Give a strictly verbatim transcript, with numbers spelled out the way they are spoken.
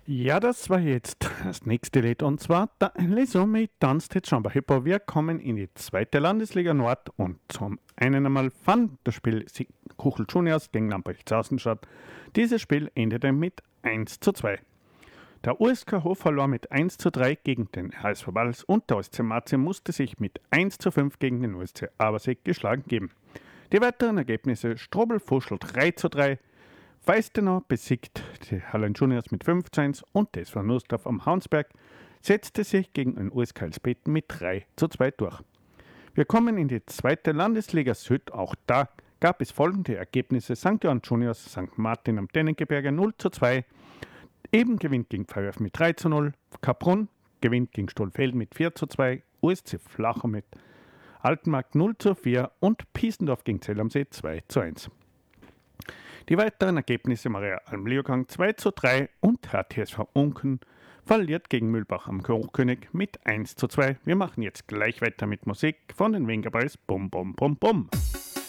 Ja, das war jetzt das nächste Lied und zwar der Lesumi tanzt jetzt schon bei Hippo. Wir kommen in die zweite Landesliga Nord und zum einen einmal fand das Spiel Sie- Kuchel Juniors gegen Lamprecht-Sausen statt. Dieses Spiel endete mit eins zu zwei. Der U S K Hof verlor mit eins zu drei gegen den H S V Balz und der O S C Marzi musste sich mit eins zu fünf gegen den U S C Abersee geschlagen geben. Die weiteren Ergebnisse: Strobel-Fuschl drei zu drei, Feistenau besiegt die Hallen Juniors mit fünf zu eins und der S V Nussdorf am Hauensberg setzte sich gegen den U S K Elsbeten mit drei zu zwei durch. Wir kommen in die zweite Landesliga Süd. Auch da gab es folgende Ergebnisse: Sankt Johann Juniors Sankt Martin am Dennengebirge null zu zwei, Eben gewinnt gegen Feuerwerf mit drei zu null, Kaprun gewinnt gegen Stolfeld mit vier zu zwei, U S C Flacher mit Altenmarkt null zu vier und Piesendorf gegen Zell am See zwei zu eins. Die weiteren Ergebnisse: Maria Alm-Leogang zwei zu drei und H T S V Unken verliert gegen Mühlbach am Hochkönig mit eins zu zwei. Wir machen jetzt gleich weiter mit Musik von den Wenger Boys. Bum, bum, bum, bum.